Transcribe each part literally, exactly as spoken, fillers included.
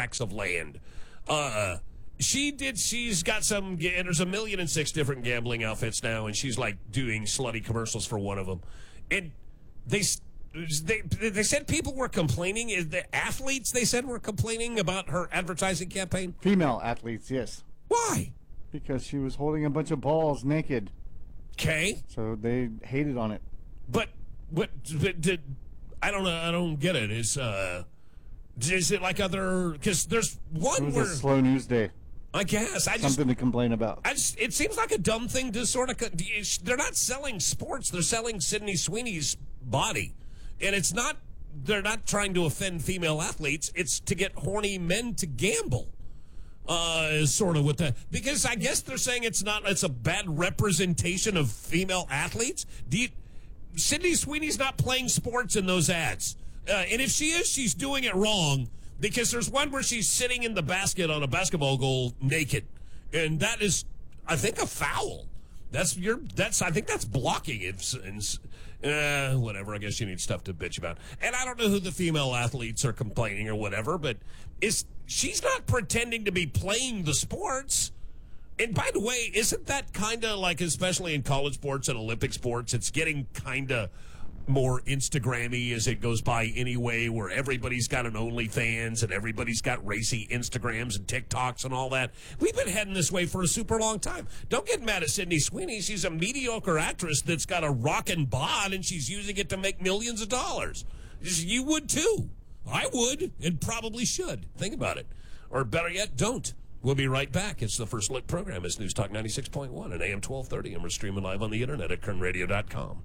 tracts of land. Uh, she did. She's got some. There's a million and six different gambling outfits now, and she's like doing slutty commercials for one of them. And they they they said people were complaining. Is the athletes they said were complaining about her advertising campaign? Female athletes, yes. Why? Because she was holding a bunch of balls naked. Okay. So they hated on it. But what did I don't know? I don't get it. Is uh, is it like other? Because there's one it was where a slow news day. I guess I just something to complain about. I just it seems like a dumb thing to sort of. They're not selling sports. They're selling Sydney Sweeney's body, and it's not. They're not trying to offend female athletes. It's to get horny men to gamble. Uh, is sort of what the because I guess they're saying it's not. It's a bad representation of female athletes. Do you, Sydney Sweeney's not playing sports in those ads. Uh, and if she is, she's doing it wrong because there's one where she's sitting in the basket on a basketball goal naked. And that is, I think, a foul. That's your, that's, I think that's blocking it. Uh, whatever. I guess you need stuff to bitch about. And I don't know who the female athletes are complaining or whatever, but is, she's not pretending to be playing the sports. And by the way, isn't that kind of like, especially in college sports and Olympic sports, it's getting kind of more Instagram-y as it goes by anyway, where everybody's got an OnlyFans and everybody's got racy Instagrams and TikToks and all that. We've been heading this way for a super long time. Don't get mad at Sydney Sweeney. She's a mediocre actress that's got a rockin' bod, and she's using it to make millions of dollars. You would too. I would and probably should. Think about it. Or better yet, don't. We'll be right back. It's the First Look program. It's News Talk ninety-six point one and A M twelve thirty, and we're streaming live on the internet at kern radio dot com.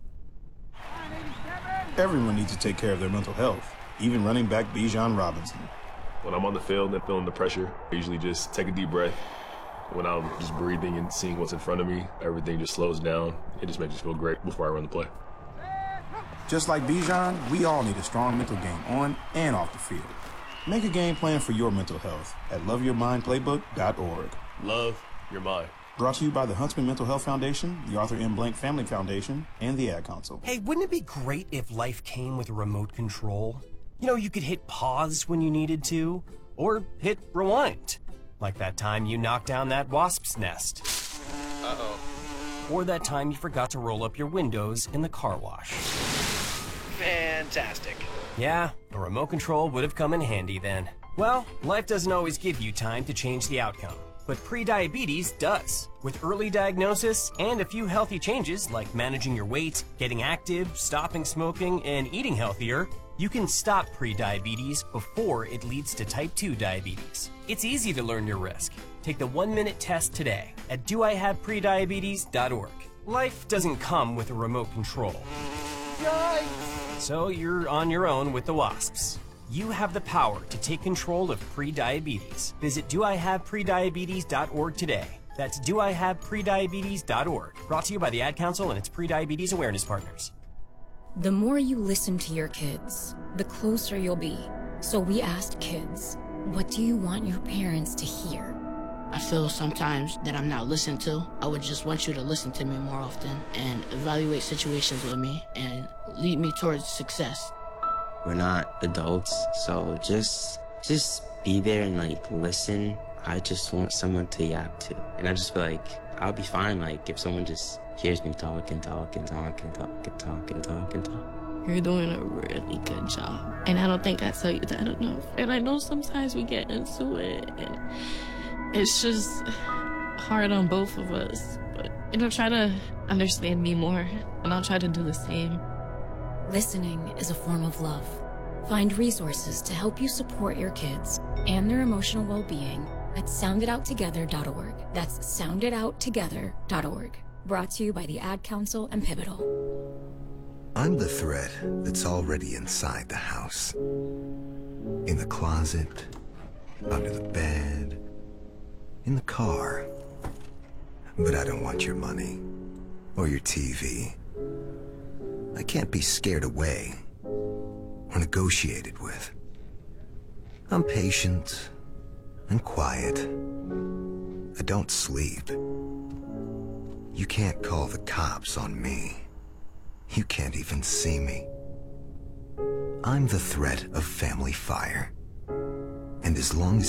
Everyone needs to take care of their mental health, even running back Bijan Robinson. When I'm on the field and feeling the pressure, I usually just take a deep breath. When I'm just breathing and seeing what's in front of me, everything just slows down. It just makes me feel great before I run the play. Just like Bijan, we all need a strong mental game on and off the field. Make a game plan for your mental health at love your mind playbook dot org. Love your mind. Brought to you by the Huntsman Mental Health Foundation, the Arthur M. Blank Family Foundation, and the Ad Council. Hey, wouldn't it be great if life came with a remote control? You know, you could hit pause when you needed to, or hit rewind. Like that time you knocked down that wasp's nest. Uh-oh. Or that time you forgot to roll up your windows in the car wash. Fantastic. Yeah, a remote control would have come in handy then. Well, life doesn't always give you time to change the outcome, but prediabetes does. With early diagnosis and a few healthy changes like managing your weight, getting active, stopping smoking, and eating healthier, you can stop prediabetes before it leads to type two diabetes. It's easy to learn your risk. Take the one-minute test today at do I have prediabetes dot org. Life doesn't come with a remote control. Yikes! So you're on your own with the wasps. You have the power to take control of prediabetes. Visit do I have prediabetes dot org today. That's do I have prediabetes dot org. Brought to you by the Ad Council and its prediabetes awareness partners. The more you listen to your kids, the closer you'll be. So we asked kids, what do you want your parents to hear? I feel sometimes that I'm not listened to. I would just want you to listen to me more often and evaluate situations with me and lead me towards success. We're not adults, so just just be there and like listen. I just want someone to yap to. And I just feel like I'll be fine like if someone just hears me talk and talk and talk and talk and talk and talk and talk. You're doing a really good job. And I don't think I tell you that enough. And I know sometimes we get into it and it's just hard on both of us. But, you know, try to understand me more and I'll try to do the same. Listening is a form of love. Find resources to help you support your kids and their emotional well-being at sound it out together dot org. That's sound it out together dot org. Brought to you by the Ad Council and Pivotal. I'm the threat that's already inside the house. In the closet, under the bed, in the car. But I don't want your money or your T V. I can't be scared away or negotiated with. I'm patient and quiet. I don't sleep. You can't call the cops on me. You can't even see me. I'm the threat of family fire. And as long as